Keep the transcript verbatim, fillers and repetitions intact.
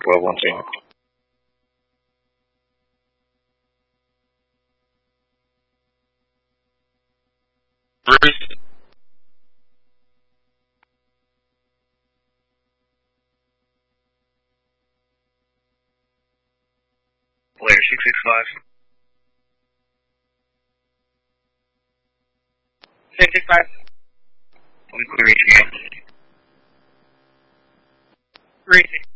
twelve one two. Bruce. Player six six five. Six six five. We clear each game. Three.